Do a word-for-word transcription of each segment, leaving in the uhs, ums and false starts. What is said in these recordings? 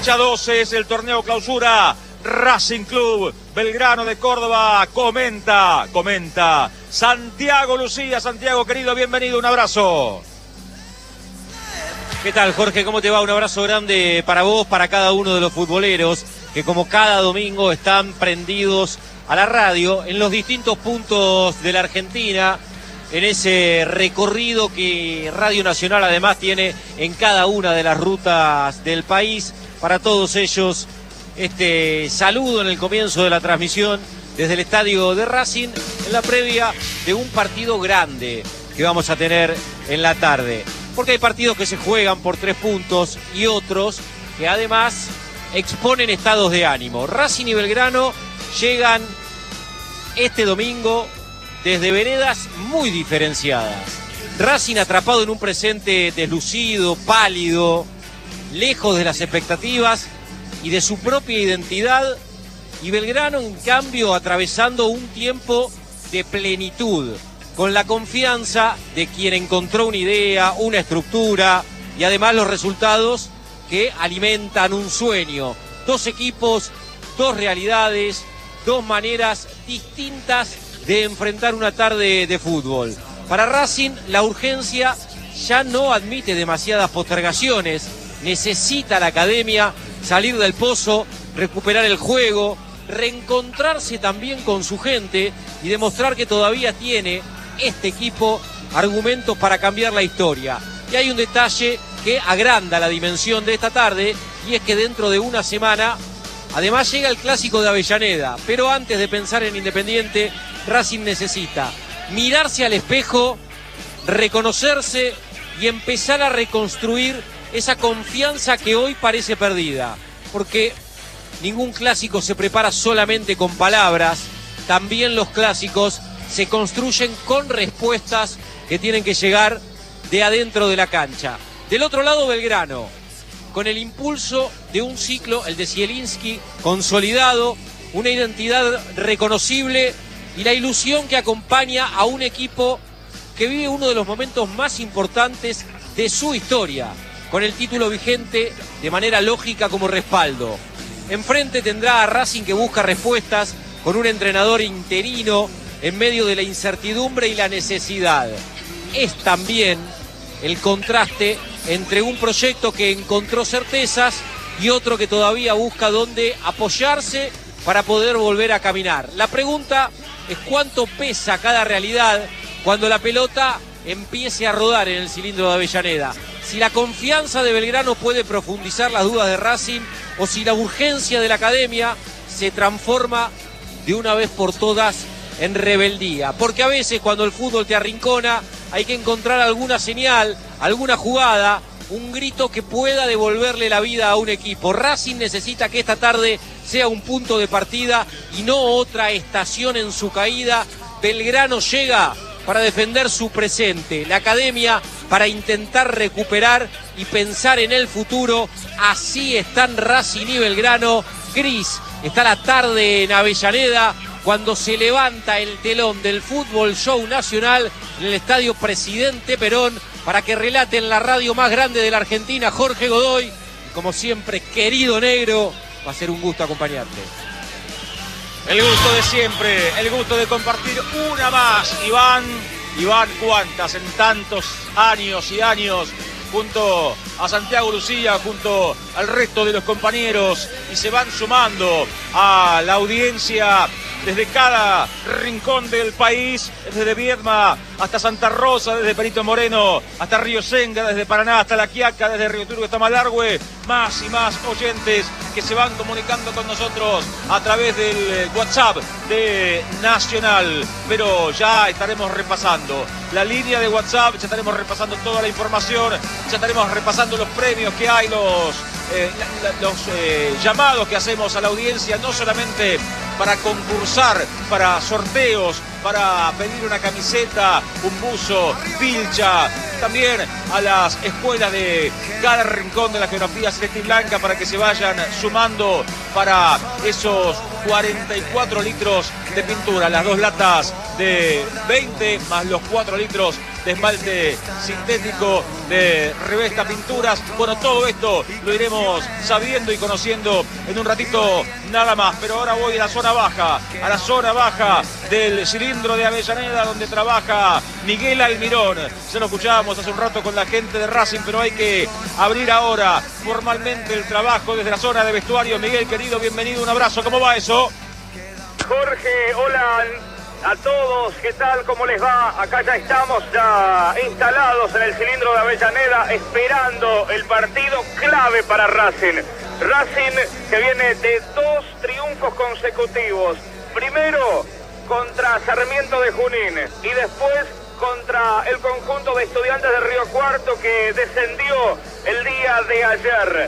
Fecha doce es el torneo clausura. Racing Club Belgrano de Córdoba comenta, comenta. Santiago Lucía, Santiago querido, bienvenido, un abrazo. ¿Qué tal, Jorge? ¿Cómo te va? Un abrazo grande para vos, para cada uno de los futboleros que como cada domingo están prendidos a la radio en los distintos puntos de la Argentina, en ese recorrido que Radio Nacional además tiene en cada una de las rutas del país. Para todos ellos, este saludo en el comienzo de la transmisión desde el estadio de Racing en la previa de un partido grande que vamos a tener en la tarde. Porque hay partidos que se juegan por tres puntos y otros que además exponen estados de ánimo. Racing y Belgrano llegan este domingo desde veredas muy diferenciadas. Racing atrapado en un presente deslucido, pálido, lejos de las expectativas y de su propia identidad, y Belgrano en cambio atravesando un tiempo de plenitud, con la confianza de quien encontró una idea, una estructura y además los resultados que alimentan un sueño. Dos equipos, dos realidades, dos maneras distintas de enfrentar una tarde de fútbol. Para Racing la urgencia ya no admite demasiadas postergaciones. Necesita la academia salir del pozo, recuperar el juego, reencontrarse también con su gente y demostrar que todavía tiene este equipo argumentos para cambiar la historia. Y hay un detalle que agranda la dimensión de esta tarde, y es que dentro de una semana además llega el clásico de Avellaneda. Pero antes de pensar en Independiente, Racing necesita mirarse al espejo, reconocerse y empezar a reconstruir esa confianza que hoy parece perdida. Porque ningún clásico se prepara solamente con palabras, también los clásicos se construyen con respuestas que tienen que llegar de adentro de la cancha. Del otro lado, Belgrano, con el impulso de un ciclo, el de Zielinski, consolidado, una identidad reconocible y la ilusión que acompaña a un equipo que vive uno de los momentos más importantes de su historia, con el título vigente de manera lógica como respaldo. Enfrente tendrá a Racing, que busca respuestas con un entrenador interino en medio de la incertidumbre y la necesidad. Es también el contraste entre un proyecto que encontró certezas y otro que todavía busca dónde apoyarse para poder volver a caminar. La pregunta es cuánto pesa cada realidad cuando la pelota empiece a rodar en el cilindro de Avellaneda. Si la confianza de Belgrano puede profundizar las dudas de Racing, o si la urgencia de la academia se transforma de una vez por todas en rebeldía. Porque a veces cuando el fútbol te arrincona hay que encontrar alguna señal, alguna jugada, un grito que pueda devolverle la vida a un equipo. Racing necesita que esta tarde sea un punto de partida y no otra estación en su caída. Belgrano llega para defender su presente, la academia para intentar recuperar y pensar en el futuro. Así están Racing y Belgrano. Gris está la tarde en Avellaneda cuando se levanta el telón del Fútbol Show Nacional en el Estadio Presidente Perón, para que relate en la radio más grande de la Argentina Jorge Godoy. Y como siempre, querido negro, va a ser un gusto acompañarte. El gusto de siempre, el gusto de compartir una más. Iván, Iván, cuántas en tantos años y años, junto a Santiago Lucía, junto al resto de los compañeros, y se van sumando a la audiencia desde cada rincón del país, desde Viedma hasta Santa Rosa, desde Perito Moreno hasta Río Senga, desde Paraná hasta La Quiaca, desde Río Turbio hasta Malargüe. Más y más oyentes que se van comunicando con nosotros a través del WhatsApp de Nacional. Pero ya estaremos repasando la línea de WhatsApp, ya estaremos repasando toda la información, ya estaremos repasando los premios que hay, los, eh, los eh, llamados que hacemos a la audiencia, no solamente para concursar, para sorteos, para pedir una camiseta, un buzo, pilcha, también a las escuelas de cada rincón de la geografía celeste y blanca, para que se vayan sumando para esos cuarenta y cuatro litros de pintura, las dos latas de veinte más los cuatro litros de esmalte sintético, de Revesta Pinturas. Bueno, todo esto lo iremos sabiendo y conociendo en un ratito nada más. Pero ahora voy a la zona baja, a la zona baja del cilindro de Avellaneda, donde trabaja Miguel Almirón. Ya lo escuchábamos hace un rato con la gente de Racing, pero hay que abrir ahora formalmente el trabajo desde la zona de vestuario. Miguel, querido, bienvenido, un abrazo. ¿Cómo va eso? Jorge, hola a todos, ¿qué tal? ¿Cómo les va? Acá ya estamos ya instalados en el cilindro de Avellaneda, esperando el partido clave para Racing. Racing que viene de dos triunfos consecutivos. Primero contra Sarmiento de Junín y después contra el conjunto de Estudiantes de Río Cuarto, que descendió el día de ayer.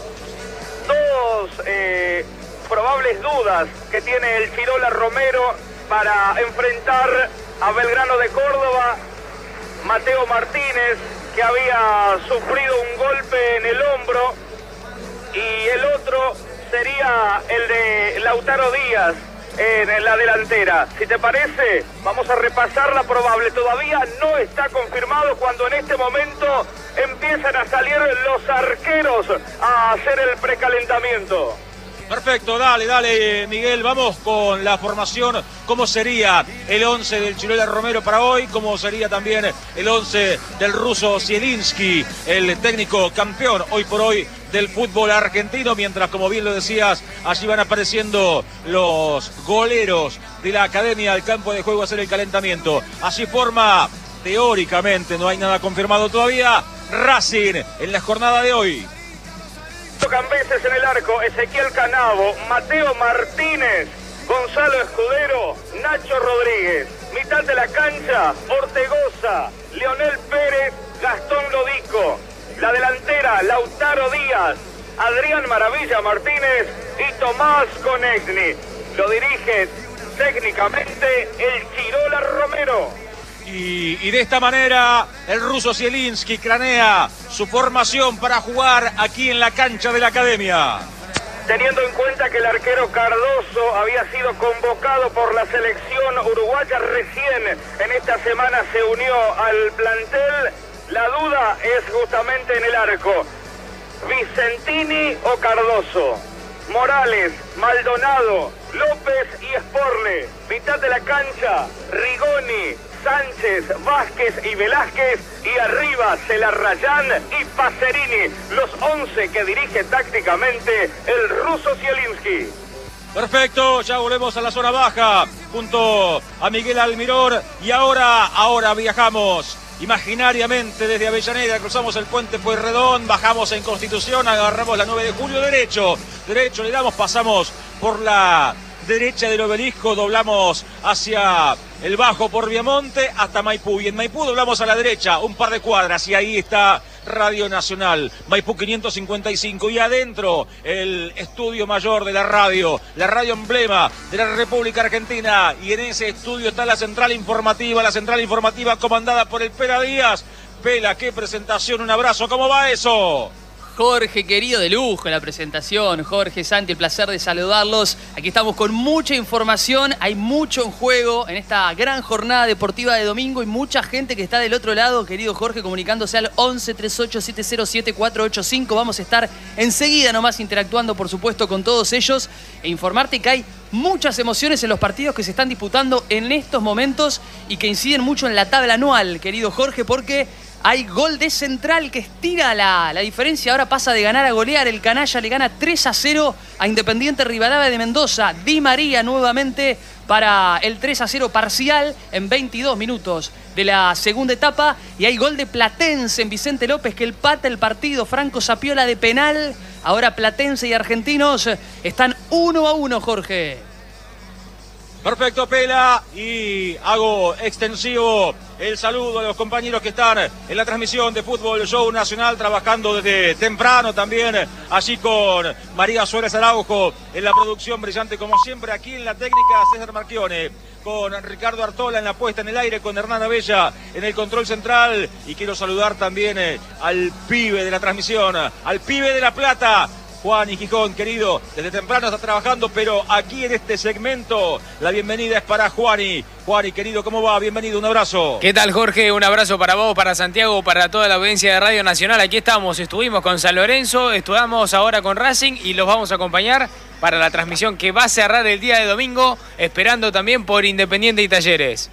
Dos eh, probables dudas que tiene el Chirola Romero para enfrentar a Belgrano de Córdoba. Mateo Martínez, que había sufrido un golpe en el hombro, y el otro sería el de Lautaro Díaz en la delantera. Si te parece, vamos a repasar la probable. Todavía no está confirmado, cuando en este momento empiezan a salir los arqueros a hacer el precalentamiento. Perfecto, dale, dale, Miguel, vamos con la formación. ¿Cómo sería el once del Chirola Romero para hoy? ¿Cómo sería también el once del ruso Zielinski, el técnico campeón hoy por hoy del fútbol argentino? Mientras, como bien lo decías, allí van apareciendo los goleros de la academia al campo de juego a hacer el calentamiento. Así forma, teóricamente, no hay nada confirmado todavía, Racing en la jornada de hoy. Cambeses en el arco, Ezequiel Canavo, Mateo Martínez, Gonzalo Escudero, Nacho Rodríguez. Mitad de la cancha, Ortegoza, Leonel Pérez, Gastón Lodico. La delantera, Lautaro Díaz, Adrián Maravilla Martínez y Tomás Conegni. Lo dirige técnicamente el Chirola Romero. Y, y de esta manera el ruso Zielinski cranea su formación para jugar aquí en la cancha de la academia. Teniendo en cuenta que el arquero Cardoso había sido convocado por la selección uruguaya, recién en esta semana se unió al plantel, la duda es justamente en el arco. Vicentini o Cardoso. Morales, Maldonado, López y Sporle. Mitad de la cancha, Rigoni, Sánchez, Vázquez y Velázquez, y arriba Celarrayán y Pacerini, los once que dirige tácticamente el ruso Zielinski. Perfecto, ya volvemos a la zona baja junto a Miguel Almirón, y ahora, ahora viajamos imaginariamente desde Avellaneda, cruzamos el puente Pueyrredón, bajamos en Constitución, agarramos la nueve de julio, derecho, derecho le damos, pasamos por la derecha del obelisco, doblamos hacia el bajo por Viamonte hasta Maipú, y en Maipú doblamos a la derecha un par de cuadras y ahí está Radio Nacional, Maipú quinientos cincuenta y cinco, y adentro el estudio mayor de la radio, la radio emblema de la República Argentina, y en ese estudio está la central informativa, la central informativa comandada por el Pela Díaz. Pela, qué presentación, un abrazo, ¿cómo va eso? Jorge, querido, de lujo la presentación. Jorge, Santi, el placer de saludarlos. Aquí estamos con mucha información, hay mucho en juego en esta gran jornada deportiva de domingo y mucha gente que está del otro lado, querido Jorge, comunicándose al once, treinta y ocho, siete cero siete, cuatro ocho cinco. Vamos a estar enseguida nomás interactuando, por supuesto, con todos ellos e informarte que hay muchas emociones en los partidos que se están disputando en estos momentos y que inciden mucho en la tabla anual, querido Jorge, porque hay gol de Central que estira la, la diferencia. Ahora pasa de ganar a golear. El canalla le gana tres a cero a Independiente Rivadavia de Mendoza. Di María nuevamente para el tres a cero parcial en veintidós minutos de la segunda etapa. Y hay gol de Platense en Vicente López que empata el partido. Franco Sapiola de penal. Ahora Platense y Argentinos están uno a uno, Jorge. Perfecto, Pela, y hago extensivo el saludo a los compañeros que están en la transmisión de Fútbol Show Nacional, trabajando desde temprano también, allí con María Suárez Araujo en la producción brillante como siempre, aquí en la técnica César Marchione, con Ricardo Artola en la puesta en el aire, con Hernán Abella en el control central, y quiero saludar también eh, al pibe de la transmisión, al pibe de La Plata, Juan y Gijón, querido, desde temprano está trabajando, pero aquí en este segmento la bienvenida es para Juani. Juani, querido, ¿cómo va? Bienvenido, un abrazo. ¿Qué tal, Jorge? Un abrazo para vos, para Santiago, para toda la audiencia de Radio Nacional. Aquí estamos, estuvimos con San Lorenzo, estuvimos ahora con Racing y los vamos a acompañar para la transmisión que va a cerrar el día de domingo, esperando también por Independiente y Talleres.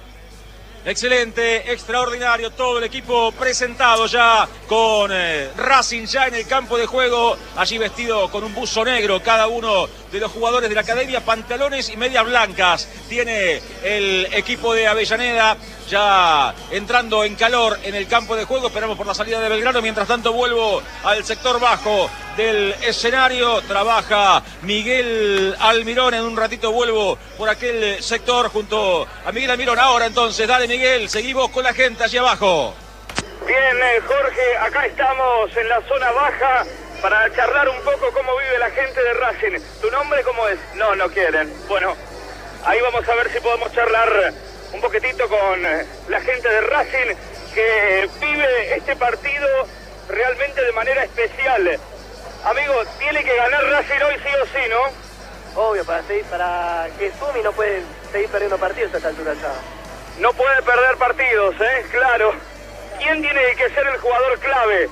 Excelente, extraordinario, todo el equipo presentado ya con eh, Racing ya en el campo de juego, allí vestido con un buzo negro cada uno de los jugadores de la academia, pantalones y medias blancas. Tiene el equipo de Avellaneda ya entrando en calor en el campo de juego, esperamos por la salida de Belgrano. Mientras tanto vuelvo al sector bajo del escenario, trabaja Miguel Almirón, en un ratito vuelvo por aquel sector junto a Miguel Almirón. Ahora entonces, dale Miguel, seguimos con la gente allí abajo. Bien, eh, Jorge, acá estamos en la zona baja para charlar un poco cómo vive la gente de Racing. ¿Tu nombre cómo es? No, no quieren. Bueno, ahí vamos a ver si podemos charlar un poquitito con la gente de Racing que vive este partido realmente de manera especial. Amigo, tiene que ganar Racing hoy sí o sí, ¿no? Obvio, para seguir, para que Sumi no puede seguir perdiendo partidos a esta altura ya. No puede perder partidos, ¿eh? Claro. ¿Quién tiene que ser el jugador clave?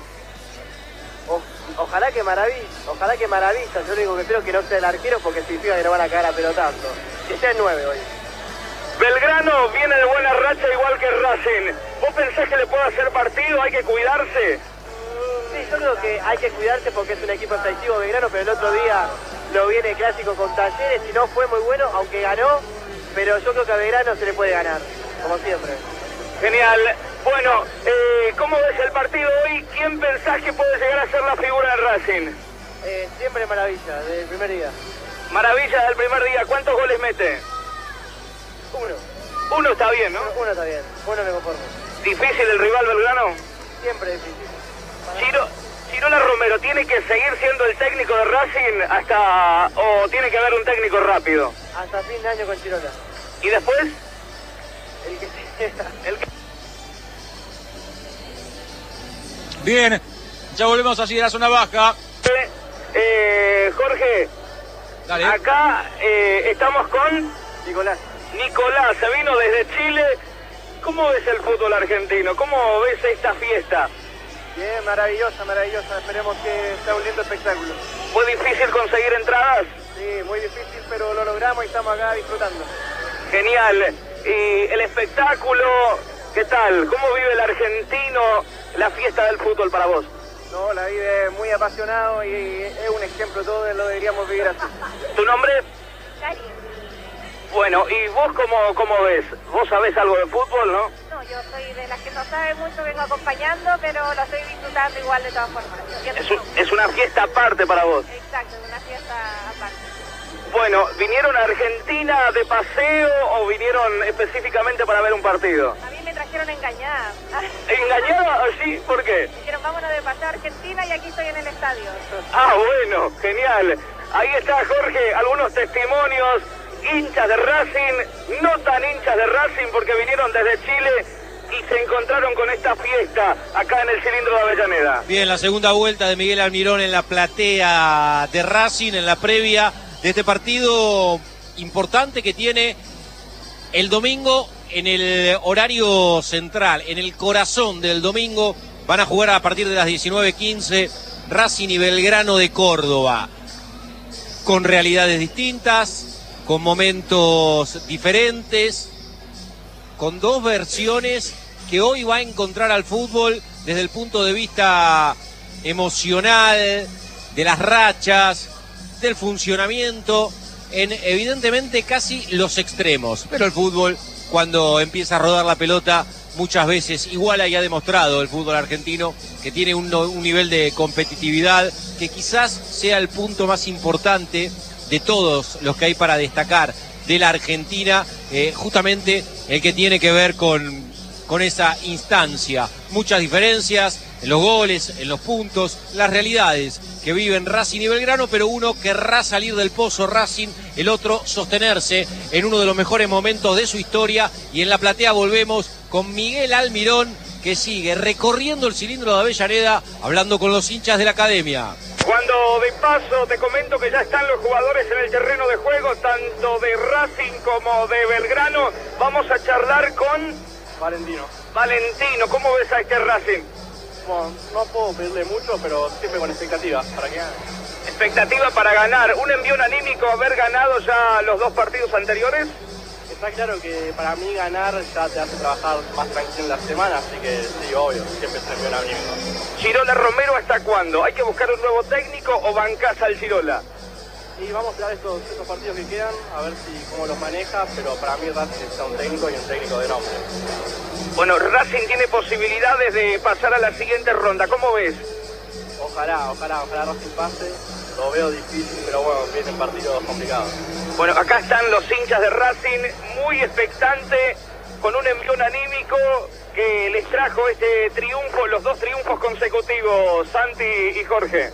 O, ojalá que Maravilla, ojalá que Maravilla, yo único que espero que no sea el arquero porque significa que no van a cagar a pelotazo. Que sea el nueve hoy. Belgrano viene de buena racha igual que Racing. ¿Vos pensás que le puede hacer partido? ¿Hay que cuidarse? Sí, yo creo que hay que cuidarse porque es un equipo efectivo Belgrano, pero el otro día lo viene clásico con Talleres y no fue muy bueno, aunque ganó, pero yo creo que a Belgrano se le puede ganar, como siempre. Genial. Bueno, eh, ¿cómo ves el partido hoy? ¿Quién pensás que puede llegar a ser la figura de Racing? Eh, siempre Maravilla, desde el primer día. Maravilla del primer día. ¿Cuántos goles mete? Uno. Uno está bien, ¿no? Uno, uno está bien, uno me conformo. ¿Difícil el rival Belgrano? Siempre difícil. Chiro, Chirola Romero, ¿tiene que seguir siendo el técnico de Racing hasta... o tiene que haber un técnico rápido? Hasta fin de año con Chirola. ¿Y después? El que sea. El que... Bien, ya volvemos allí a la zona baja. Eh, Jorge, Dale. acá eh, estamos con Nicolás. Nicolás, se vino desde Chile. ¿Cómo ves el fútbol argentino? ¿Cómo ves esta fiesta? Bien, maravillosa, maravillosa. Esperemos que sea un lindo espectáculo. ¿Fue difícil conseguir entradas? Sí, muy difícil, pero lo logramos y estamos acá disfrutando. Genial. Y el espectáculo, ¿qué tal? ¿Cómo vive el argentino la fiesta del fútbol para vos? No, la vive muy apasionado y es un ejemplo, todos lo deberíamos vivir así. ¿Tu nombre? Cari. Bueno, ¿y vos cómo, cómo ves? ¿Vos sabés algo de fútbol, no? No, yo soy de las que no sabe mucho, vengo acompañando, pero lo estoy disfrutando igual de todas formas. Es, un, es una fiesta aparte para vos. Exacto, una fiesta aparte. Bueno, ¿vinieron a Argentina de paseo o vinieron específicamente para ver un partido? A mí me trajeron engañada. ¿Engañada? ¿Sí? ¿Por qué? Dijeron, vámonos de paseo a Argentina y aquí estoy en el estadio. Ah, bueno, genial. Ahí está, Jorge, algunos testimonios, hinchas de Racing, no tan hinchas de Racing porque vinieron desde Chile y se encontraron con esta fiesta acá en el cilindro de Avellaneda. Bien, la segunda vuelta de Miguel Almirón en la platea de Racing, en la previa de este partido importante que tiene el domingo en el horario central, en el corazón del domingo. Van a jugar a partir de las diecinueve quince Racing y Belgrano de Córdoba, con realidades distintas, con momentos diferentes, con dos versiones que hoy va a encontrar al fútbol desde el punto de vista emocional, de las rachas, del funcionamiento, en evidentemente casi los extremos. Pero el fútbol, cuando empieza a rodar la pelota, muchas veces iguala y ha demostrado el fútbol argentino que tiene un, un nivel de competitividad que quizás sea el punto más importante de todos los que hay para destacar de la Argentina, eh, justamente el que tiene que ver con, con esa instancia. Muchas diferencias en los goles, en los puntos, las realidades que viven Racing y Belgrano, pero uno querrá salir del pozo Racing, el otro sostenerse en uno de los mejores momentos de su historia. Y en la platea volvemos con Miguel Almirón, que sigue recorriendo el cilindro de Avellaneda, hablando con los hinchas de la academia. Cuando de paso te comento que ya están los jugadores en el terreno de juego, tanto de Racing como de Belgrano, vamos a charlar con Valentino. Valentino. ¿Cómo ves a este Racing? Bueno, no puedo pedirle mucho, pero siempre con expectativas para que gane. Expectativa para ganar. ¿Un envión anímico haber ganado ya los dos partidos anteriores? Está claro que para mí ganar ya te hace trabajar más tranquilo en la semana, así que sí, obvio, siempre se envión anímico. Chirola Romero, ¿hasta cuándo? ¿Hay que buscar un nuevo técnico o bancás al Chirola? Y vamos a ver estos, estos partidos que quedan, a ver si cómo los maneja, pero para mí Racing necesita un técnico y un técnico de nombre. Bueno, Racing tiene posibilidades de pasar a la siguiente ronda. ¿Cómo ves? Ojalá, ojalá, ojalá Racing pase. Lo veo difícil, pero bueno, vienen partidos complicados. Bueno, acá están los hinchas de Racing, muy expectante, con un envión anímico que les trajo este triunfo, los dos triunfos consecutivos, Santi y Jorge.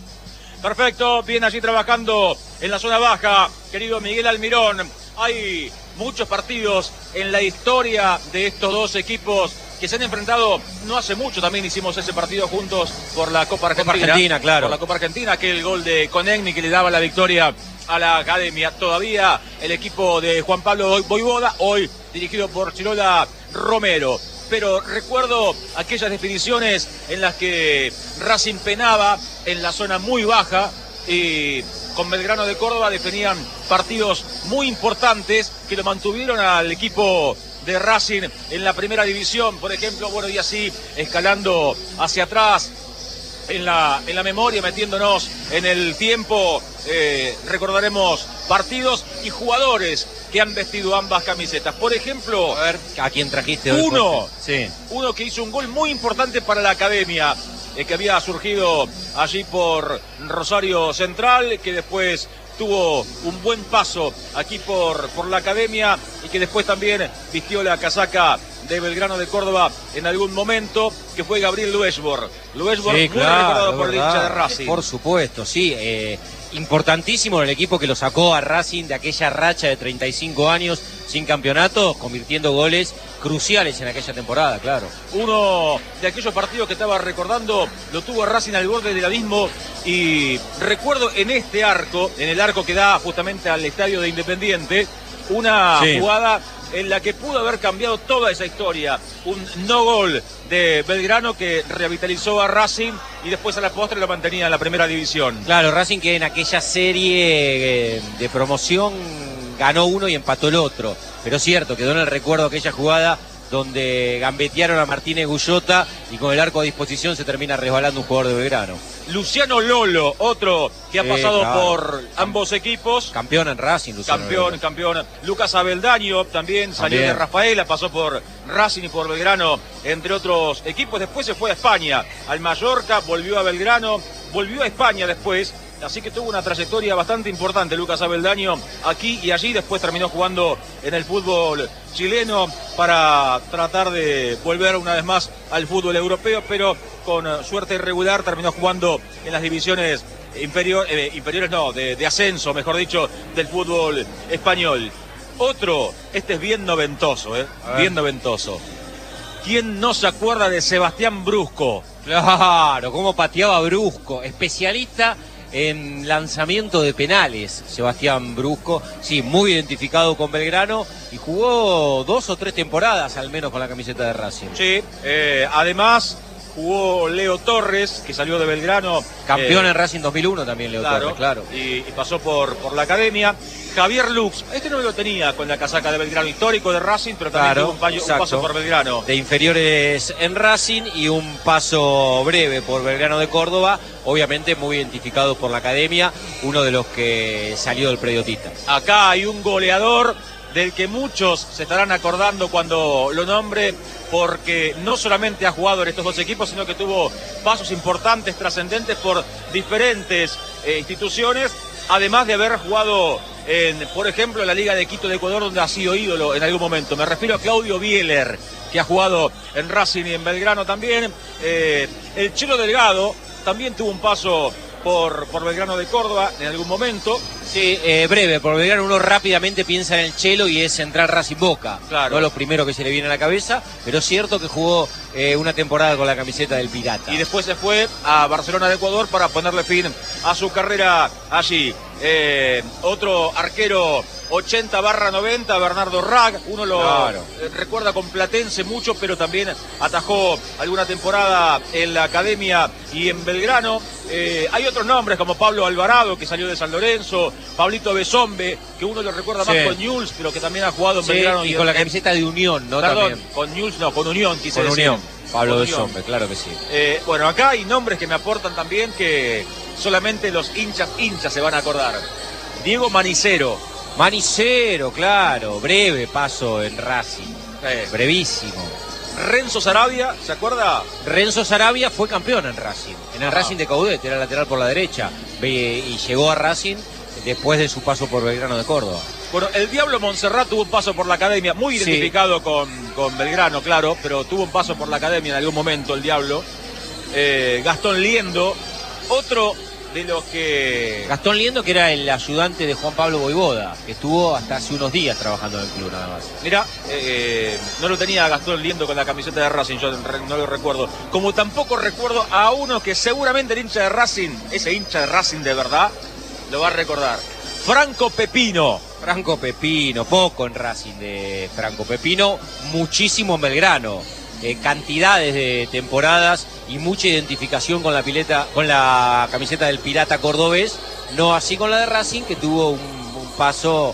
Perfecto, bien allí trabajando en la zona baja, querido Miguel Almirón. Hay muchos partidos en la historia de estos dos equipos que se han enfrentado no hace mucho. También hicimos ese partido juntos por la Copa Argentina. Copa Argentina, claro. Por la Copa Argentina, que el gol de Konechny que le daba la victoria a la Academia. Todavía el equipo de Juan Pablo Voivoda, hoy dirigido por Chirola Romero. Pero recuerdo aquellas definiciones en las que Racing penaba en la zona muy baja y con Belgrano de Córdoba definían partidos muy importantes que lo mantuvieron al equipo de Racing en la primera división, por ejemplo, bueno, y así escalando hacia atrás en la, en la memoria, metiéndonos en el tiempo, eh, recordaremos partidos y jugadores que han vestido ambas camisetas. Por ejemplo, a ver, ¿a quién trajiste hoy? Uno, sí. uno que hizo un gol muy importante para la Academia, eh, que había surgido allí por Rosario Central, que después tuvo un buen paso aquí por, por la Academia y que después también vistió la casaca de Belgrano de Córdoba en algún momento, que fue Gabriel Luesborg. Luesborg, Sí, muy claro, recordado por el verdad. hincha de Racing. Por supuesto, sí. Eh, importantísimo en el equipo que lo sacó a Racing de aquella racha de treinta y cinco años sin campeonato, convirtiendo goles cruciales en aquella temporada, claro. Uno de aquellos partidos que estaba recordando lo tuvo Racing al borde del abismo, y recuerdo en este arco, en el arco que da justamente al estadio de Independiente, una Sí. jugada en la que pudo haber cambiado toda esa historia. Un no gol de Belgrano que revitalizó a Racing y después a la postre lo mantenía en la primera división. Claro, Racing que en aquella serie eh, de promoción ganó uno y empató el otro. Pero es cierto, quedó en el recuerdo aquella jugada donde gambetearon a Martínez Gullota y con el arco a disposición se termina resbalando un jugador de Belgrano. Luciano Lolo, otro que ha Sí, pasado claro. por ambos equipos. Campeón en Racing, Luciano Campeón, Lolo. campeón. Lucas Abeldaño también salió También. de Rafaela, pasó por Racing y por Belgrano, entre otros equipos. Después se fue a España, al Mallorca, volvió a Belgrano, volvió a España después. Así que tuvo una trayectoria bastante importante Lucas Abeldaño aquí y allí. Después terminó jugando en el fútbol chileno para tratar de volver una vez más al fútbol europeo, pero con suerte irregular terminó jugando en las divisiones inferior, eh, inferiores, no, de, de ascenso, mejor dicho, del fútbol español. Otro, este es bien noventoso, eh, bien noventoso. ¿Quién no se acuerda de Sebastián Brusco? Claro, cómo pateaba Brusco, especialista en lanzamiento de penales, Sebastián Brusco, sí, muy identificado con Belgrano y jugó dos o tres temporadas al menos con la camiseta de Racing. Sí, eh, además jugó Leo Torres, que salió de Belgrano. Campeón eh, en Racing dos mil uno también, Leo claro, Torres, claro. Y, y pasó por, por la Academia. Javier Lux, este no lo tenía con la casaca de Belgrano, histórico de Racing, pero también Claro, tuvo un, payo- un exacto. paso por Belgrano. De inferiores en Racing y un paso breve por Belgrano de Córdoba, obviamente muy identificado por la Academia, uno de los que salió del predio Tita. Acá hay un goleador del que muchos se estarán acordando cuando lo nombre, porque no solamente ha jugado en estos dos equipos, sino que tuvo pasos importantes, trascendentes por diferentes eh, instituciones, además de haber jugado en, por ejemplo, en la Liga de Quito de Ecuador, donde ha sido ídolo en algún momento. Me refiero a Claudio Bieler, que ha jugado en Racing y en Belgrano también. Eh, el Chelo Delgado también tuvo un paso por, por Belgrano de Córdoba en algún momento. Sí, eh, breve, por Belgrano uno rápidamente piensa en el Chelo y es Central Racing Boca. Claro. No lo primero que se le viene a la cabeza, pero es cierto que jugó eh, una temporada con la camiseta del Pirata. Y después se fue a Barcelona de Ecuador para ponerle fin a su carrera allí. Eh, otro arquero ochenta barra noventa, Bernardo Rag, uno lo Claro. eh, recuerda con Platense mucho, pero también atajó alguna temporada en la academia y en Belgrano. Eh, hay otros nombres como Pablo Alvarado, que salió de San Lorenzo, Pablito Besombe, que uno lo recuerda más Sí. con Newell's, pero que también ha jugado en Sí, Belgrano. y en- con la camiseta de Unión, ¿no? Perdón, También. con Newell's no, con Unión quise Con decir. Unión. Pablo Con Besombe, Unión. claro que sí. Eh, bueno, acá hay nombres que me aportan también que solamente los hinchas hinchas se van a acordar. Diego Manicero. Manicero, claro, breve paso en Racing, Eh, brevísimo. Renzo Sarabia, ¿se acuerda? Renzo Sarabia fue campeón en Racing, en el Ajá. Racing de Coudet, era lateral por la derecha, ve- y llegó a Racing después de su paso por Belgrano de Córdoba. Bueno, el Diablo Montserrat tuvo un paso por la academia, muy Sí. identificado con, con Belgrano, claro, pero tuvo un paso por la academia en algún momento el Diablo. Eh, Gastón Liendo, otro de los que... Gastón Liendo, que era el ayudante de Juan Pablo Voivoda, que estuvo hasta hace unos días trabajando en el club nada más. Mira, eh, no lo tenía Gastón Liendo con la camiseta de Racing, yo no lo recuerdo. Como tampoco recuerdo a uno que seguramente el hincha de Racing, ese hincha de Racing de verdad, lo va a recordar. Franco Pepino. Franco Pepino, poco en Racing de Franco Pepino, muchísimo en Belgrano, eh, cantidades de temporadas y mucha identificación con la pileta, con la camiseta del Pirata cordobés, no así con la de Racing, que tuvo un, un paso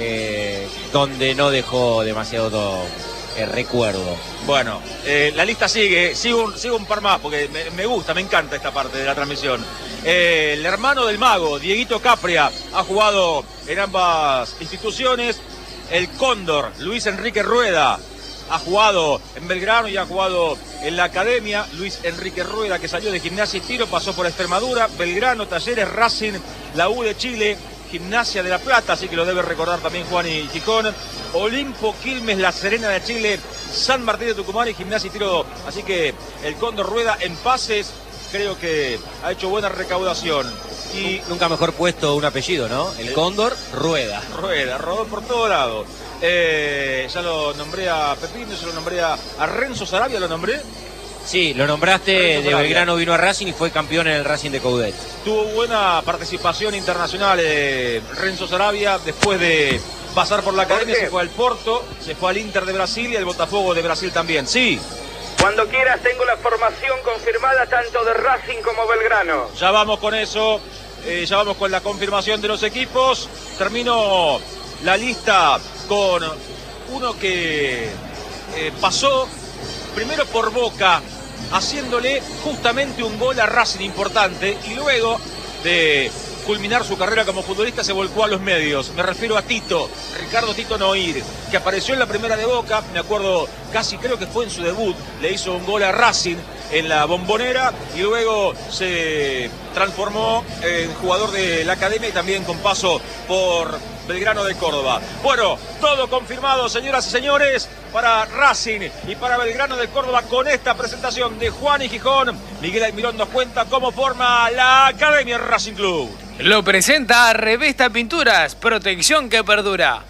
eh, donde no dejó demasiado eh, recuerdo. Bueno, eh, la lista sigue, sigo un, sigo un par más porque me, me gusta, me encanta esta parte de la transmisión. Eh, el hermano del mago, Dieguito Capria, ha jugado en ambas instituciones. El Cóndor, Luis Enrique Rueda, ha jugado en Belgrano y ha jugado en la academia. Luis Enrique Rueda, que salió de Gimnasia y Tiro, pasó por Extremadura, Belgrano, Talleres, Racing, la U de Chile, Gimnasia de La Plata, así que lo debe recordar también Juan y Gijón. Olimpo, Quilmes, La Serena de Chile, San Martín de Tucumán y Gimnasia y Tiro. Así que el Cóndor Rueda en pases, creo que ha hecho buena recaudación. Y Nunca mejor puesto un apellido, ¿no? El Cóndor Rueda. Rueda, rodó por todo lado. Eh, ya lo nombré a Pepino, ya lo nombré a, a Renzo Sarabia, lo nombré. Sí, lo nombraste, Renzo de Sarabia. Belgrano vino a Racing y fue campeón en el Racing de Coudet. Tuvo buena participación internacional eh, Renzo Sarabia, después de pasar por la academia Jorge. se fue al Porto, se fue al Inter de Brasil y al Botafogo de Brasil también. Sí, Cuando quieras tengo la formación confirmada tanto de Racing como Belgrano. ya vamos con eso, eh, ya vamos con la confirmación de los equipos. Termino la lista con uno que eh, pasó primero por Boca, haciéndole justamente un gol a Racing importante, y luego de culminar su carrera como futbolista se volcó a los medios. Me refiero a Tito, Ricardo Tito Noir, que apareció en la primera de Boca, me acuerdo, casi creo que fue en su debut, le hizo un gol a Racing en la Bombonera y luego se transformó en jugador de la academia y también con paso por Belgrano de Córdoba. Bueno, todo confirmado, señoras y señores, para Racing y para Belgrano de Córdoba con esta presentación de Juan y Gijón. Miguel Almirón nos cuenta cómo forma la Academia Racing Club. Lo presenta Revesta Pinturas, protección que perdura.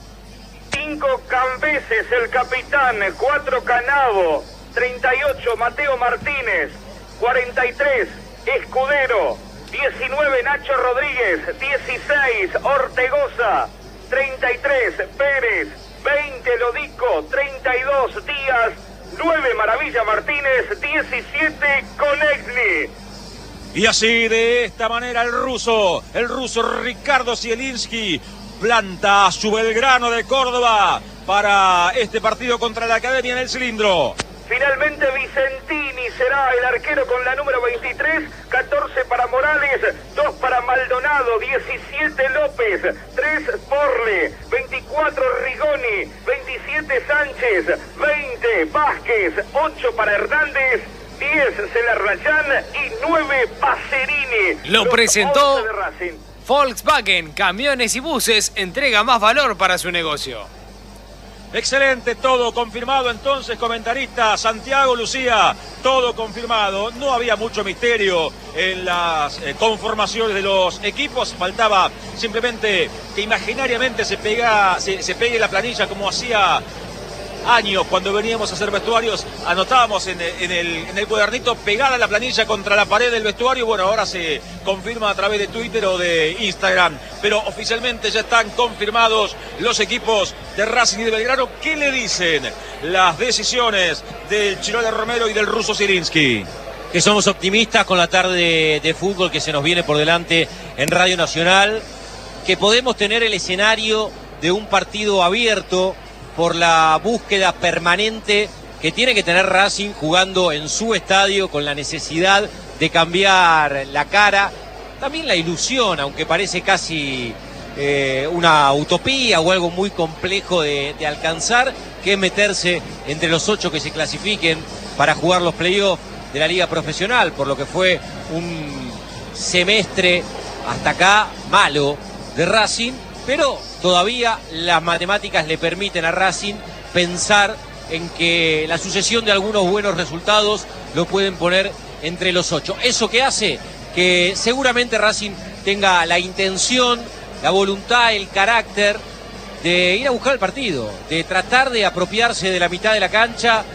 Cinco Cambeses, el capitán. Cuatro Canavo. treinta y ocho Mateo Martínez. cuarenta y tres Escudero. diecinueve Nacho Rodríguez. dieciséis Ortegoza. treinta y tres Pérez. veinte Lodico. treinta y dos Díaz. nueve Maravilla Martínez. diecisiete Konechny. Y así, de esta manera, el ruso, el ruso Ricardo Zielinski planta a su Belgrano de Córdoba para este partido contra la Academia en el cilindro. Finalmente Vicentini será el arquero con la número veintitrés, catorce para Morales, dos para Maldonado, diecisiete López, tres Porle, veinticuatro Rigoni, veintisiete Sánchez, veinte Vázquez, ocho para Hernández, diez Celarrayán y nueve Pacerini. Lo Los presentó once de Racing. Volkswagen, camiones y buses, entrega más valor para su negocio. Excelente, todo confirmado entonces, comentarista Santiago Lucía, todo confirmado. No había mucho misterio en las eh, conformaciones de los equipos, faltaba simplemente que imaginariamente se, pega, se, se pegue la planilla como hacía años cuando veníamos a hacer vestuarios, anotábamos en, en, el, en el cuadernito pegada la planilla contra la pared del vestuario. Bueno, ahora se confirma a través de Twitter o de Instagram, pero oficialmente ya están confirmados los equipos de Racing y de Belgrano. ¿Qué le dicen las decisiones del Chirola Romero y del ruso Zielinski? Que somos optimistas con la tarde de fútbol que se nos viene por delante en Radio Nacional, que podemos tener el escenario de un partido abierto por la búsqueda permanente que tiene que tener Racing jugando en su estadio, con la necesidad de cambiar la cara, también la ilusión, aunque parece casi eh, una utopía o algo muy complejo de, de alcanzar, que es meterse entre los ocho que se clasifiquen para jugar los playoffs de la liga profesional, por lo que fue un semestre hasta acá malo de Racing, pero todavía las matemáticas le permiten a Racing pensar en que la sucesión de algunos buenos resultados lo pueden poner entre los ocho. Eso que hace que seguramente Racing tenga la intención, la voluntad, el carácter de ir a buscar el partido, de tratar de apropiarse de la mitad de la cancha,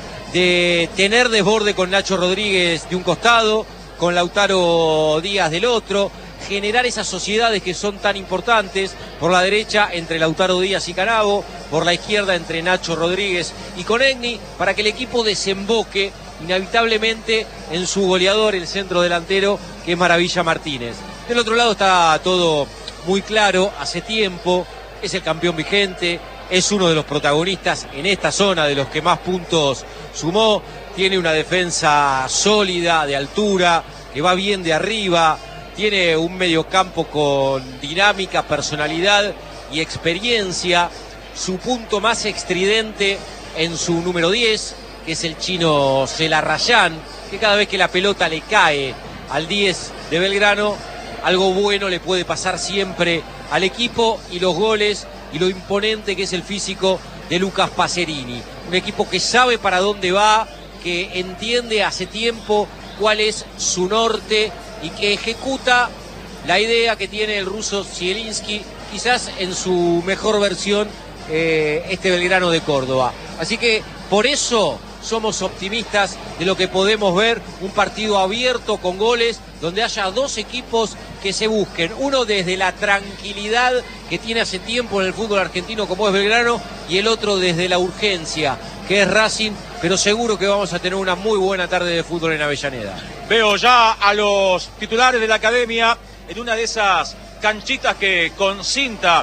de tener desborde con Nacho Rodríguez de un costado, con Lautaro Díaz del otro, generar esas sociedades que son tan importantes, por la derecha entre Lautaro Díaz y Canavo, por la izquierda entre Nacho Rodríguez y Conegni, para que el equipo desemboque inevitablemente en su goleador, el centro delantero, que es Maravilla Martínez. Del otro lado está todo muy claro, hace tiempo, es el campeón vigente, es uno de los protagonistas en esta zona, de los que más puntos sumó, tiene una defensa sólida, de altura, que va bien de arriba, tiene un mediocampo con dinámica, personalidad y experiencia. Su punto más estridente en su número diez, que es el chino Celarrayán, que cada vez que la pelota le cae al diez de Belgrano, algo bueno le puede pasar siempre al equipo, y los goles y lo imponente que es el físico de Lucas Pacerini. Un equipo que sabe para dónde va, que entiende hace tiempo cuál es su norte y que ejecuta la idea que tiene el ruso Zielinski, quizás en su mejor versión, eh, este Belgrano de Córdoba. Así que por eso somos optimistas de lo que podemos ver, un partido abierto con goles, donde haya dos equipos que se busquen, uno desde la tranquilidad que tiene hace tiempo en el fútbol argentino como es Belgrano, y el otro desde la urgencia que es Racing, pero seguro que vamos a tener una muy buena tarde de fútbol en Avellaneda. Veo ya a los titulares de la academia en una de esas canchitas que con cinta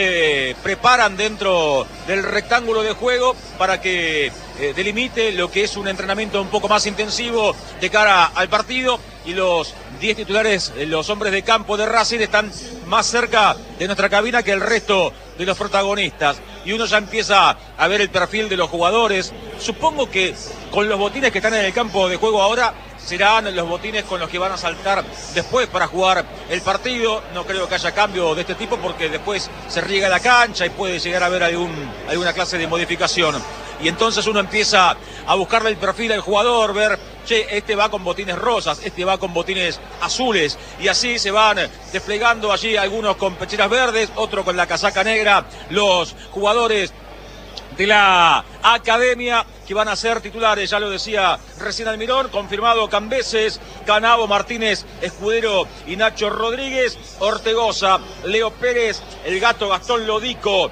se preparan dentro del rectángulo de juego para que eh, delimite lo que es un entrenamiento un poco más intensivo de cara al partido, y los diez titulares, los hombres de campo de Racing, están más cerca de nuestra cabina que el resto de los protagonistas, y uno ya empieza a ver el perfil de los jugadores. Supongo que con los botines que están en el campo de juego ahora serán los botines con los que van a saltar después para jugar el partido. No creo que haya cambio de este tipo, porque después se riega la cancha y puede llegar a haber algún, alguna clase de modificación. Y entonces uno empieza a buscarle el perfil al jugador, ver, che, este va con botines rosas, este va con botines azules, y así se van desplegando allí, algunos con pecheras verdes, otro con la casaca negra, los jugadores de la academia que van a ser titulares, ya lo decía recién Almirón, confirmado Cambeses, Canavo, Martínez, Escudero y Nacho Rodríguez, Ortegoza, Leo Pérez, el Gato Gastón Lodico,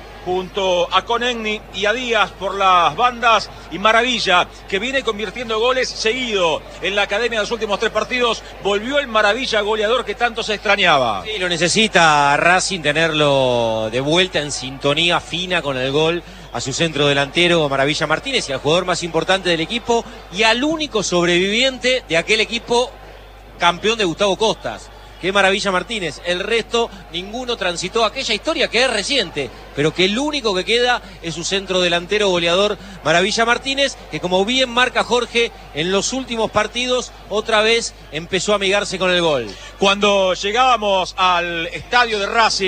junto a Conegni y a Díaz por las bandas, y Maravilla, que viene convirtiendo goles seguido en la academia de los últimos tres partidos. Volvió el Maravilla goleador que tanto se extrañaba. Sí, lo necesita Racing, tenerlo de vuelta en sintonía fina con el gol a su centro delantero Maravilla Martínez, y al jugador más importante del equipo y al único sobreviviente de aquel equipo campeón de Gustavo Costas, que es Maravilla Martínez. El resto, ninguno transitó aquella historia que es reciente, pero que el único que queda es su centro delantero goleador Maravilla Martínez, que como bien marca Jorge, en los últimos partidos otra vez empezó a amigarse con el gol. Cuando llegábamos al estadio de Racing,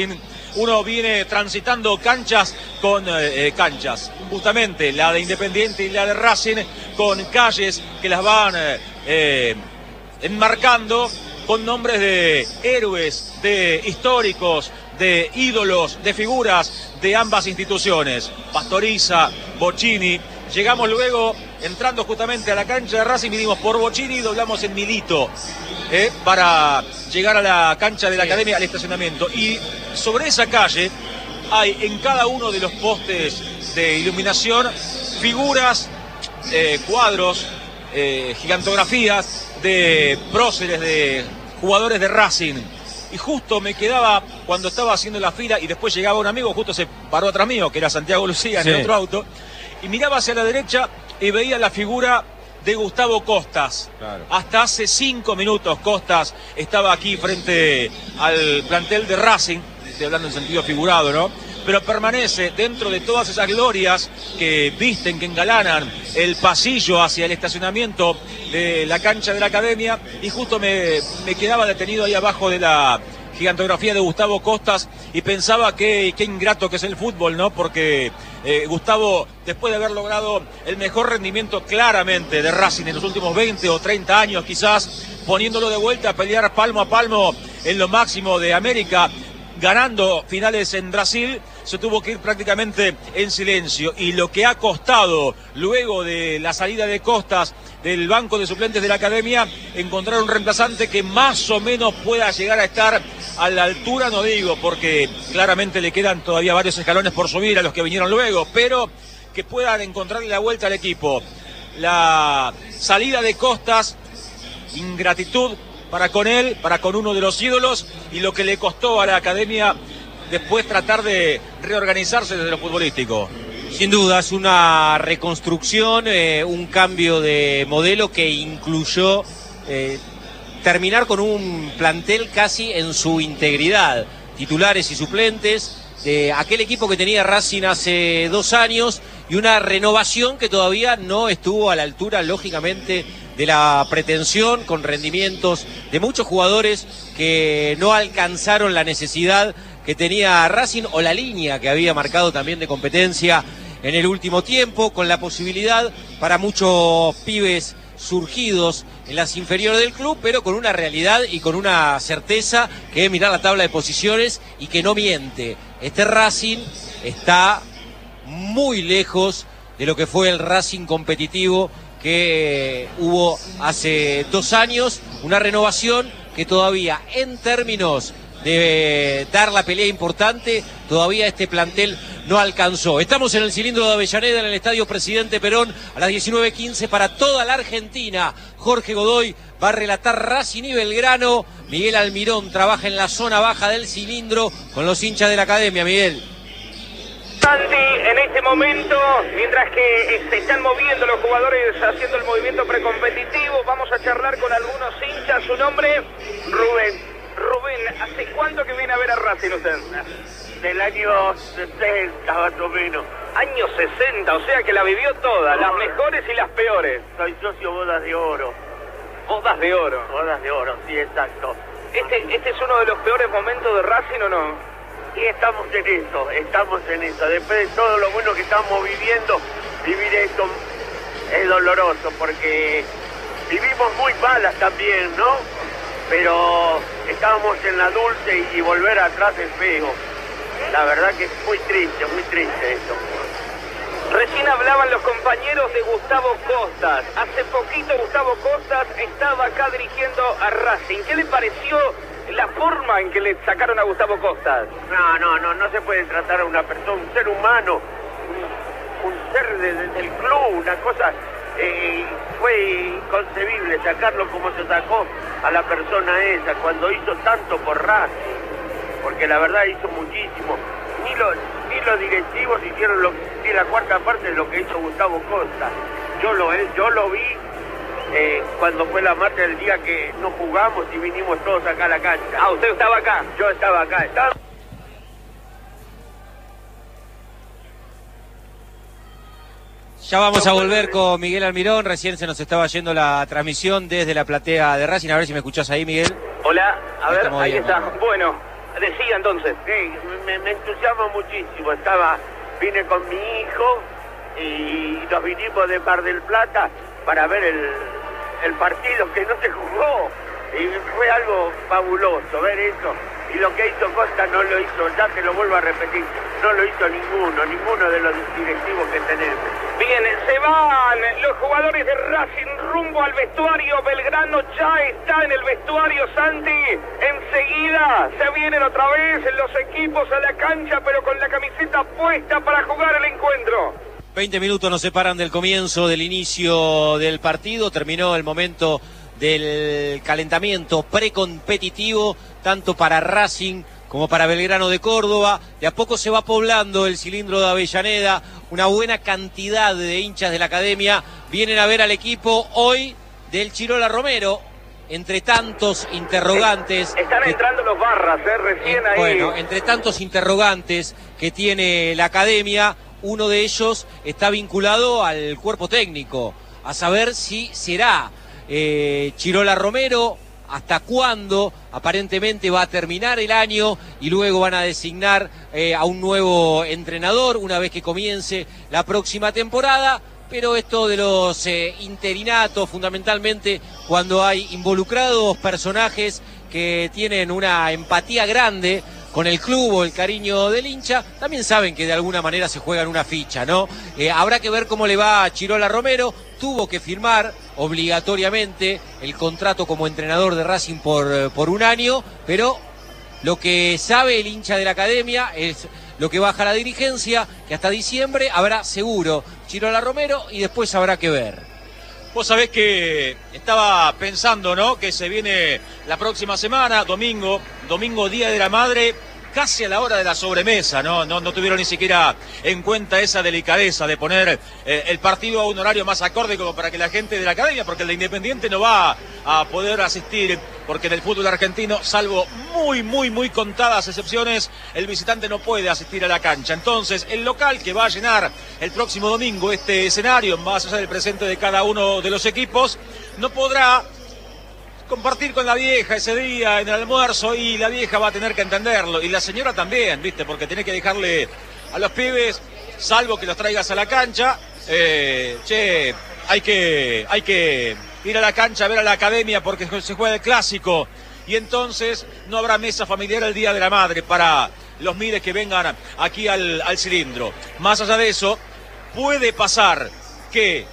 uno viene transitando canchas con eh, canchas, justamente la de Independiente y la de Racing, con calles que las van eh, eh, enmarcando con nombres de héroes, de históricos, de ídolos, de figuras de ambas instituciones, Pastoriza, Bocchini. Llegamos luego, entrando justamente a la cancha de Racing, vinimos por Bocchini y doblamos en Milito eh, para llegar a la cancha de la Academia, al estacionamiento. Y sobre esa calle hay en cada uno de los postes de iluminación figuras, eh, cuadros, eh, gigantografías de próceres, de jugadores de Racing. Y justo me quedaba, cuando estaba haciendo la fila y después llegaba un amigo, justo se paró atrás mío, que era Santiago Lucía, en Sí. el otro auto, y miraba hacia la derecha y veía la figura de Gustavo Costas. Claro. Hasta hace cinco minutos Costas estaba aquí frente al plantel de Racing, estoy hablando en sentido figurado, ¿no? Pero permanece dentro de todas esas glorias que visten, que engalanan el pasillo hacia el estacionamiento de la cancha de la Academia, y justo me, me quedaba detenido ahí abajo de la gigantografía de Gustavo Costas y pensaba que qué ingrato que es el fútbol, ¿no? Porque eh, Gustavo, después de haber logrado el mejor rendimiento claramente de Racing en los últimos veinte o treinta años quizás, poniéndolo de vuelta a pelear palmo a palmo en lo máximo de América, ganando finales en Brasil, se tuvo que ir prácticamente en silencio. Y lo que ha costado, luego de la salida de Costas del banco de suplentes de la Academia, encontrar un reemplazante que más o menos pueda llegar a estar a la altura, no digo, porque claramente le quedan todavía varios escalones por subir a los que vinieron luego, pero que puedan encontrarle la vuelta al equipo. La salida de Costas, ingratitud para con él, para con uno de los ídolos, y lo que le costó a la Academia después tratar de reorganizarse desde lo futbolístico. Sin duda, es una reconstrucción, eh, un cambio de modelo que incluyó eh, terminar con un plantel casi en su integridad, titulares y suplentes, de aquel equipo que tenía Racing hace dos años, y una renovación que todavía no estuvo a la altura, lógicamente, de la pretensión, con rendimientos de muchos jugadores que no alcanzaron la necesidad que tenía Racing, o la línea que había marcado también de competencia en el último tiempo, con la posibilidad para muchos pibes surgidos en las inferiores del club, pero con una realidad y con una certeza que es mirar la tabla de posiciones y que no miente. Este Racing está muy lejos de lo que fue el Racing competitivo que hubo hace dos años, una renovación que todavía, en términos de dar la pelea importante, todavía este plantel no alcanzó. Estamos en el cilindro de Avellaneda, en el Estadio Presidente Perón, a las diecinueve quince para toda la Argentina. Jorge Godoy va a relatar Racing y Belgrano. Miguel Almirón trabaja en la zona baja del cilindro con los hinchas de la Academia. Miguel. Santi, en este momento, mientras que se están moviendo los jugadores haciendo el movimiento precompetitivo, vamos a charlar con algunos hinchas. Su nombre, Rubén. Rubén, ¿hace cuánto que viene a ver a Racing usted? Del año sesenta, más o menos. Año sesenta, o sea que la vivió toda, las mejores y las peores. Soy socio Bodas de Oro. Bodas de oro. Bodas de Oro, sí, exacto. ¿Este, este es uno de los peores momentos de Racing o no? Y estamos en eso, estamos en eso. Después de todo lo bueno que estamos viviendo, vivir esto es doloroso, porque vivimos muy malas también, ¿no? Pero estábamos en la dulce y volver atrás es feo. La verdad que es muy triste, muy triste esto. Recién hablaban los compañeros de Gustavo Costas. Hace poquito Gustavo Costas estaba acá dirigiendo a Racing. ¿Qué le pareció la forma en que le sacaron a Gustavo Costas? No, no, no, no se puede tratar a una persona, un ser humano, un, un ser de, de, del club, una cosa... Eh, fue inconcebible sacarlo como se sacó a la persona esa cuando hizo tanto por Racing, porque la verdad hizo muchísimo. Ni los, ni los directivos hicieron lo, ni la cuarta parte de lo que hizo Gustavo Costa. Yo lo, yo lo vi eh, cuando fue la marcha del día que no jugamos y vinimos todos acá a la cancha. Ah, ¿usted estaba acá? Yo estaba acá, estaba... Ya vamos a volver con Miguel Almirón. Recién se nos estaba yendo la transmisión desde la platea de Racing. A ver si me escuchás ahí, Miguel. Hola, a Ahí ver, estamos ahí bien, está. ¿no? Bueno, Decía entonces. Sí, me, me entusiasmo muchísimo. Estaba, vine con mi hijo y nos vinimos de Mar del Plata para ver el, el partido que no se jugó. Y fue algo fabuloso ver eso. Y lo que hizo Costa no lo hizo, ya te lo vuelvo a repetir, no lo hizo ninguno, ninguno de los directivos que tenemos. Bien, se van los jugadores de Racing rumbo al vestuario. Belgrano ya está en el vestuario, Santi. Enseguida se vienen otra vez los equipos a la cancha, pero con la camiseta puesta para jugar el encuentro. veinte minutos nos separan del comienzo, del inicio del partido. Terminó el momento del calentamiento precompetitivo, tanto para Racing como para Belgrano de Córdoba. De a poco se va poblando el cilindro de Avellaneda. Una buena cantidad de hinchas de la academia vienen a ver al equipo hoy del Chirola Romero. Entre tantos interrogantes... Están que, entrando los barras, ¿eh? Recién eh, ahí. Bueno, entre tantos interrogantes que tiene la academia, uno de ellos está vinculado al cuerpo técnico, a saber si será eh, Chirola Romero, hasta cuándo. Aparentemente va a terminar el año y luego van a designar eh, a un nuevo entrenador una vez que comience la próxima temporada. Pero esto de los eh, interinatos, fundamentalmente cuando hay involucrados personajes que tienen una empatía grande con el club o el cariño del hincha, también saben que de alguna manera se juegan una ficha, ¿no? Eh, habrá que ver cómo le va a Chirola Romero. Tuvo que firmar obligatoriamente el contrato como entrenador de Racing por, por un año, pero lo que sabe el hincha de la academia es lo que baja la dirigencia, que hasta diciembre habrá seguro Chirola Romero y después habrá que ver. Vos sabés que estaba pensando, ¿no? Que se viene la próxima semana, domingo, domingo Día de la Madre, casi a la hora de la sobremesa, ¿no? No, no tuvieron ni siquiera en cuenta esa delicadeza de poner eh, el partido a un horario más acorde como para que la gente de la academia, porque el de Independiente no va a poder asistir, porque en el fútbol argentino, salvo muy, muy, muy contadas excepciones, el visitante no puede asistir a la cancha. Entonces, el local que va a llenar el próximo domingo este escenario, más allá del presente de cada uno de los equipos, no podrá compartir con la vieja ese día en el almuerzo, y la vieja va a tener que entenderlo, y la señora también, ¿viste? Porque tiene que dejarle a los pibes, salvo que los traigas a la cancha, eh, che, hay que, hay que ir a la cancha a ver a la academia porque se juega el clásico, y entonces no habrá mesa familiar el Día de la Madre para los miles que vengan aquí al, al cilindro. Más allá de eso, puede pasar que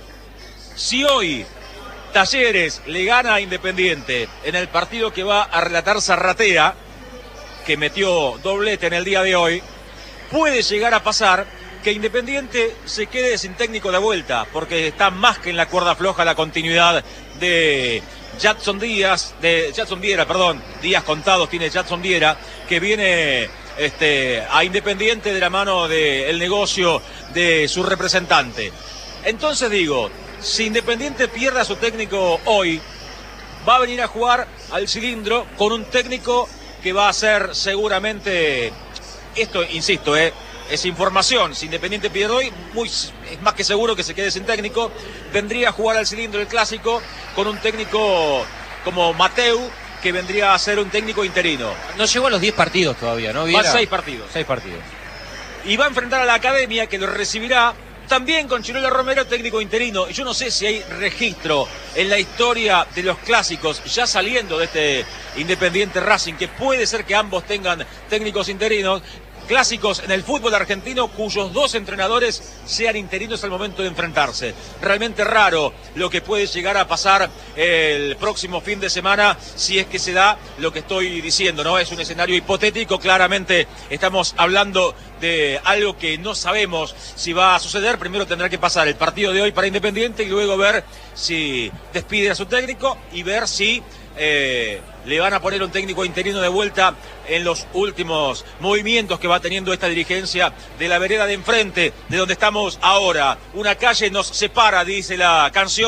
si hoy Talleres le gana a Independiente en el partido que va a relatar Zarratea, que metió doblete en el día de hoy, puede llegar a pasar que Independiente se quede sin técnico de vuelta, porque está más que en la cuerda floja la continuidad de Jadson Díaz, de Jadson Viera, perdón, días contados tiene Jadson Viera, que viene este, a Independiente de la mano del negocio de su representante. Entonces digo, si Independiente pierde a su técnico hoy, va a venir a jugar al cilindro con un técnico que va a ser seguramente, esto insisto, eh, es información, si Independiente pierde hoy, muy, es más que seguro que se quede sin técnico, vendría a jugar al cilindro el clásico con un técnico como Mateu, que vendría a ser un técnico interino. No llegó a los diez partidos todavía, ¿no? Viera. Va a seis partidos. Seis partidos. Y va a enfrentar a la academia, que lo recibirá también con Chirola Romero, técnico interino. Yo no sé si hay registro en la historia de los clásicos, ya saliendo de este Independiente Racing, que puede ser que ambos tengan técnicos interinos. Clásicos en el fútbol argentino cuyos dos entrenadores sean interinos al momento de enfrentarse. Realmente raro lo que puede llegar a pasar el próximo fin de semana, si es que se da lo que estoy diciendo, ¿no? Es un escenario hipotético, claramente estamos hablando de algo que no sabemos si va a suceder. Primero tendrá que pasar el partido de hoy para Independiente y luego ver si despide a su técnico y ver si Eh, le van a poner un técnico interino de vuelta en los últimos movimientos que va teniendo esta dirigencia de la vereda de enfrente, de donde estamos ahora. Una calle nos separa, dice la canción,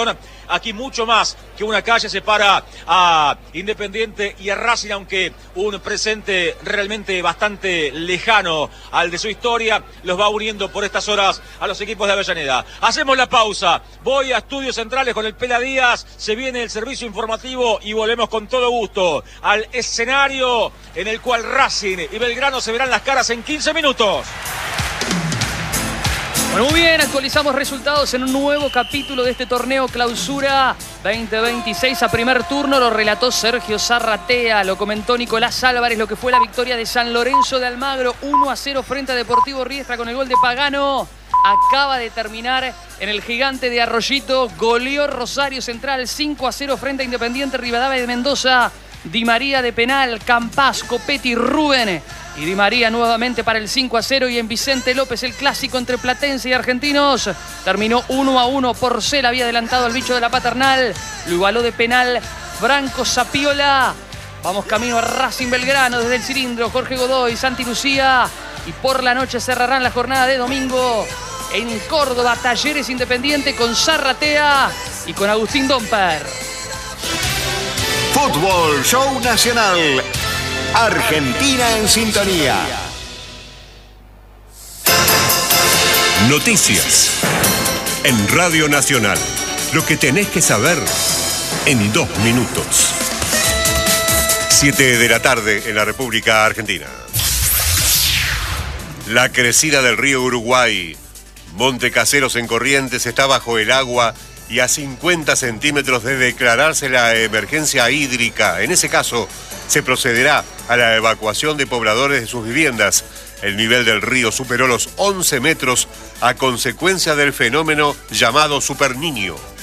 Aquí mucho más que una calle separa a Independiente y a Racing, aunque un presente realmente bastante lejano al de su historia los va uniendo por estas horas a los equipos de Avellaneda. Hacemos la pausa, voy a Estudios Centrales con el Pela Díaz, se viene el servicio informativo y volvemos con todo gusto al escenario en el cual Racing y Belgrano se verán las caras en quince minutos. Bueno, muy bien, actualizamos resultados en un nuevo capítulo de este torneo Clausura veinte veintiséis. A primer turno lo relató Sergio Zarratea, lo comentó Nicolás Álvarez, lo que fue la victoria de San Lorenzo de Almagro, uno a cero frente a Deportivo Riestra con el gol de Pagano. Acaba de terminar en el Gigante de Arroyito, goleó Rosario Central cinco a cero frente a Independiente Rivadavia de Mendoza. Di María de penal, Campás, Copetti, Rubén y Di María nuevamente para el cinco a cero. Y en Vicente López el clásico entre Platense y Argentinos terminó uno a uno. Porcel había adelantado al bicho de la Paternal, lo igualó de penal Franco Sapiola. Vamos camino a Racing Belgrano desde el cilindro, Jorge Godoy, Santi Lucía, y por la noche cerrarán la jornada de domingo en Córdoba Talleres Independiente con Zarratea y con Agustín Domper. Fútbol Show Nacional. Argentina en sintonía. Noticias en Radio Nacional. Lo que tenés que saber en dos minutos. Siete de la tarde en la República Argentina. La crecida del río Uruguay. Monte Caseros en Corrientes está bajo el agua y a cincuenta centímetros de declararse la emergencia hídrica. En ese caso, se procederá a la evacuación de pobladores de sus viviendas. El nivel del río superó los once metros a consecuencia del fenómeno llamado Superniño.